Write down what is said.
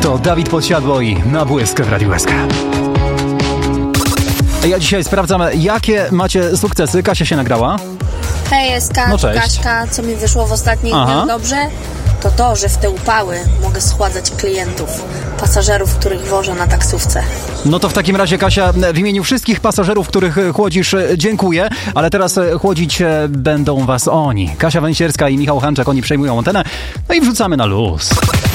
To Dawid Podsiadło na błysk w Radiu SK. Ja dzisiaj sprawdzam, jakie macie sukcesy. Kasia się nagrała. Hej, SK, No cześć. Kaśka, co mi wyszło w ostatnich dniach dobrze? To, że w te upały mogę schładzać klientów, pasażerów, których wożę na taksówce. No to w takim razie, Kasia, w imieniu wszystkich pasażerów, których chłodzisz, dziękuję, ale teraz chłodzić będą was oni. Kasia Węsierska i Michał Hanczak, oni przejmują antenę, no i wrzucamy na luz.